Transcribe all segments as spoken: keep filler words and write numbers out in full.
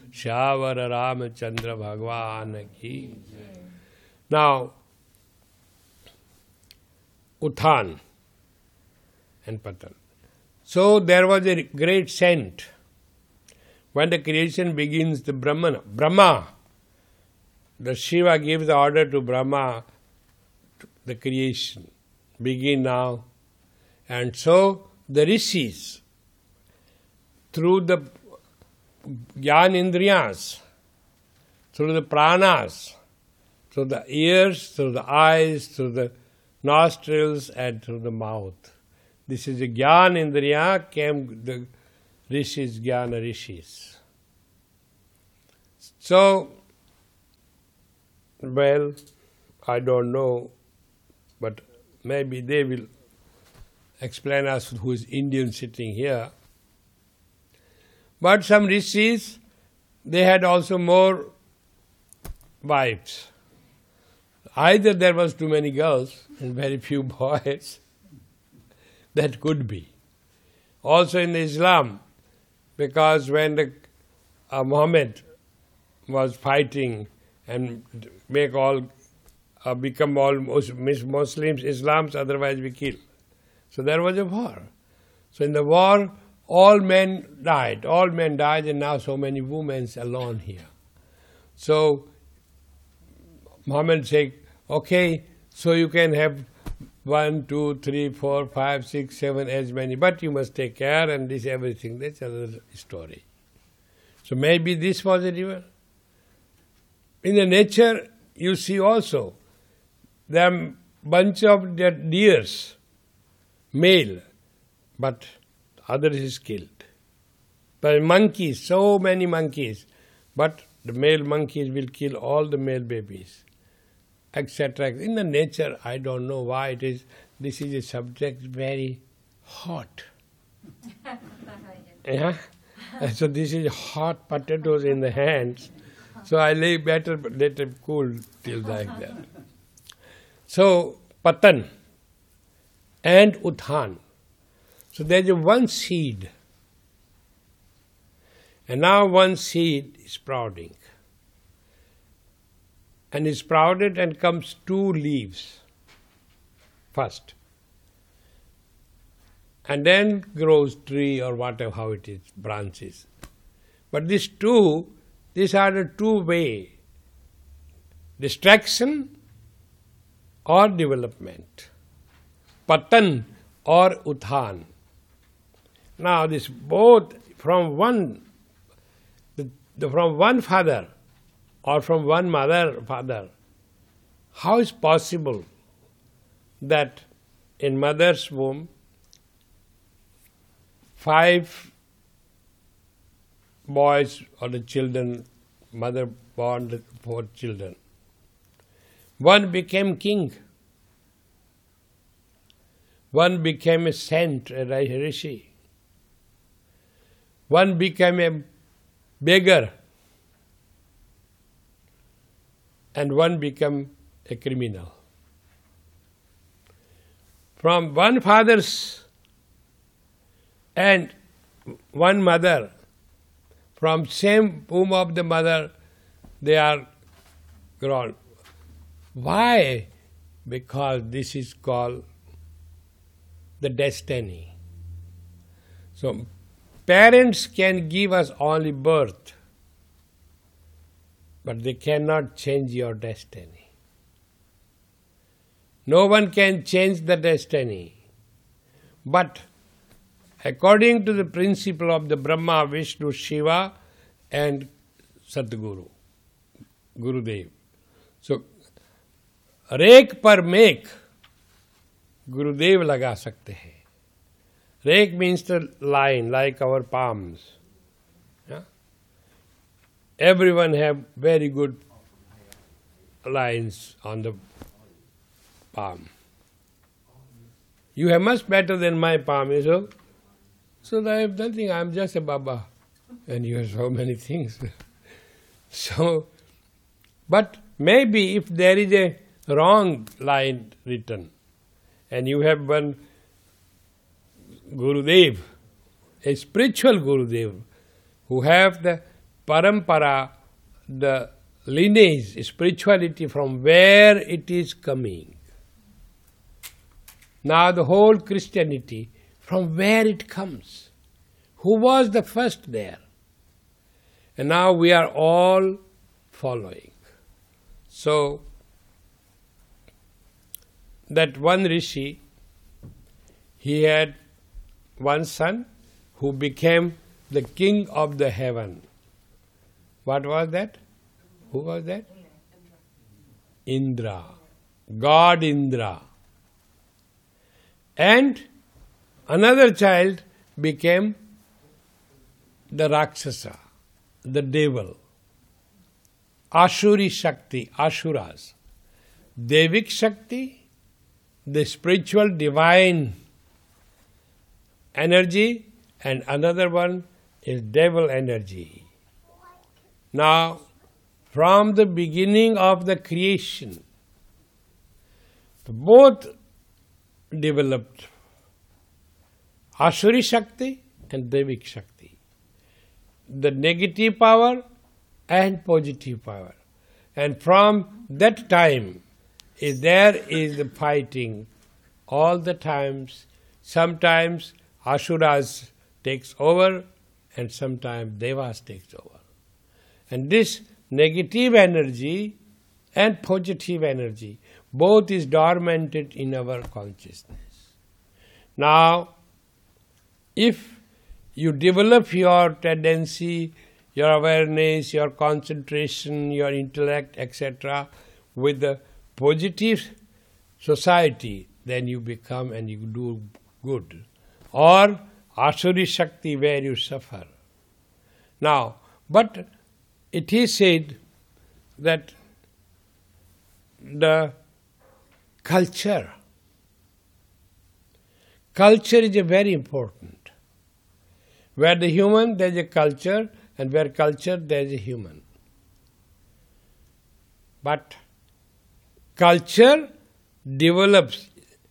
Shyavara Ramachandra Bhagwan ki. Now, Uthan and Patan. So there was a great saint. When the creation begins, the Brahman, Brahma, the Shiva gives the order to Brahma, the creation, begin now. And so the rishis, through the Gyan Indriyas, through the pranas, through the ears, through the eyes, through the nostrils, and through the mouth. This is the Gyan Indriya, came the rishis, Jnana rishis. So, well, I don't know, but maybe they will explain us who is Indian sitting here. But some rishis, they had also more wives. Either there was too many girls and very few boys. That could be. Also in Islam, because when the uh, Muhammad was fighting and make all uh, become all Muslims, Islams, otherwise we kill. So there was a war. So in the war, all men died. All men died, and now so many women alone here. So Muhammad said, okay, so you can have one, two, three, four, five, six, seven, as many, but you must take care and this everything. That's another story. So maybe this was a river. In the nature, you see also, there are bunch of deers, male, but other is killed. But monkeys, so many monkeys, but the male monkeys will kill all the male babies, et cetera. In the nature, I don't know why it is, this is a subject very hot. Yeah? So this is hot potatoes in the hands. So I lay better let them cool till like that. So Patan and Uthan. So there is one seed. And now one seed is sprouting. And is sprouted and comes two leaves first. And then grows tree or whatever, how it is, branches. But these two, these are the two way, distraction or development, Patan or Uthan. Now this both from one, the, the, from one father or from one mother, father, how is possible that in mother's womb, five boys or the children, mother born the four children. One became king. One became a saint, a rishi. One became a beggar. And one became a criminal. From one father's and one mother, from same womb of the mother, they are grown. Why? Because this is called the destiny. So, parents can give us only birth, but they cannot change your destiny. No one can change the destiny. But according to the principle of the Brahma, Vishnu, Shiva and Sadguru, Gurudev. So, rake पर make गुरुदेव लगा सकते हैं. Rake means the line, like our palms. Yeah? Everyone have very good lines on the palm. You have much better than my palm, is so? So I have nothing, I am just a Baba. And you have so many things. So, but maybe if there is a wrong line written, and you have one Gurudev, a spiritual Gurudev, who have the parampara, the lineage, spirituality, from where it is coming. Now the whole Christianity, from where it comes. Who was the first there? And now we are all following. So, that one rishi, he had one son who became the king of the heaven. What was that? Who was that? Indra. God Indra. And another child became the Rakshasa, the devil. Ashuri Shakti, Ashuras. Devik Shakti, the spiritual divine energy, and another one is devil energy. Now, from the beginning of the creation, both developed, Ashuri Shakti and Devik Shakti. The negative power and positive power. And from that time, is there is the fighting all the times. Sometimes Asuras takes over and sometimes Devas takes over. And this negative energy and positive energy, both is dormanted in our consciousness. Now, if you develop your tendency, your awareness, your concentration, your intellect, et cetera, with the positive society, then you become and you do good. Or Asuri Shakti, where you suffer. Now, but it is said that the culture, culture is a very important. Where the human, there is a culture, and where culture, there is a human. But culture develops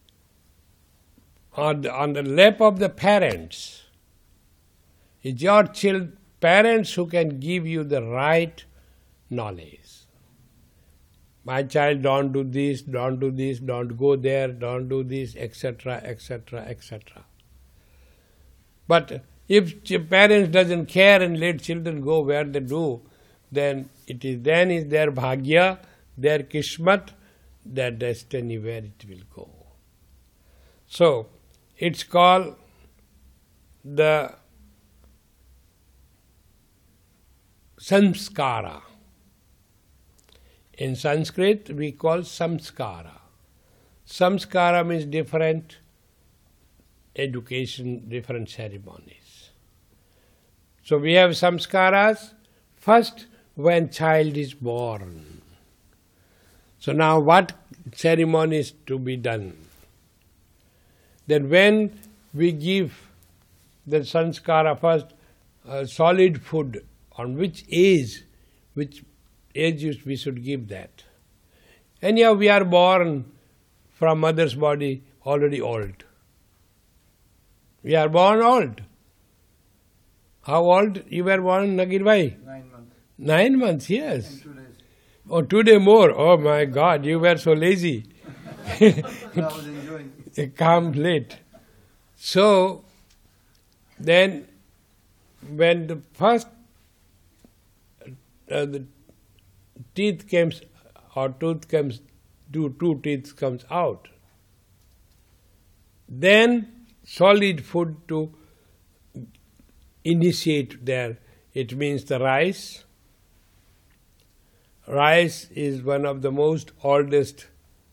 on the, on the lap of the parents. It's your child, parents who can give you the right knowledge. My child, don't do this, don't do this, don't go there, don't do this, et cetera, et cetera, et cetera. But if parents doesn't care and let children go where they do, then it is then is their bhagya, their kismat, their destiny where it will go. So it's called the samskara. In Sanskrit we call samskara. Samskara means different education, different ceremonies. So we have samskaras, first when child is born. So now what ceremony is to be done? Then when we give the sanskara first, uh, solid food, on which age, which age we should give that. Anyhow, we are born from mother's body already old. We are born old. How old you were born, Nagir Bhai? Nine months. Nine months, yes. And two days. Oh, two days more. Oh my God, you were so lazy. I was enjoying. Come late. So, then when the first uh, the teeth comes, or tooth comes, two, two teeth comes out, then solid food to initiate there. It means the rice. Rice is one of the most oldest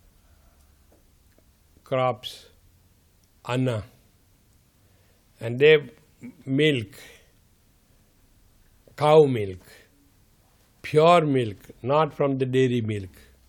crops, anna. And they milk, cow milk, pure milk, not from the dairy milk.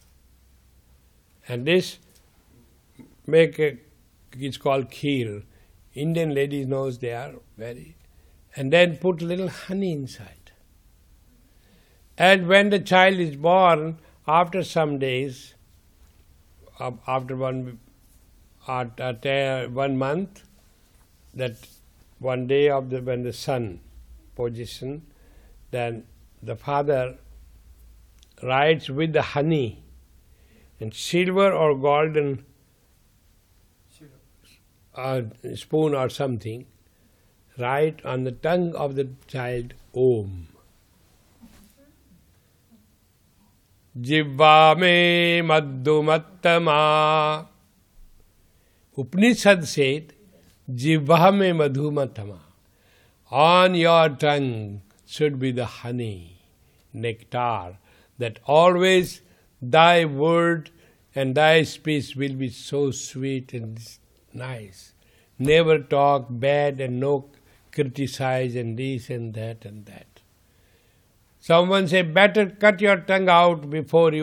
And this make a, it's called kheer. Indian ladies knows they are very, and then put a little honey inside. And when the child is born, after some days, after one, after one month, that one day of the when the sun position, then the father writes with the honey and silver or golden uh, spoon or something, write on the tongue of the child, Om. Jivva me madhumattama. Upanishad said, Jivva me madhumattama. On your tongue should be the honey, nectar, that always thy word and thy speech will be so sweet and nice. Never talk bad and no criticize and this and that and that. Someone say, better cut your tongue out before you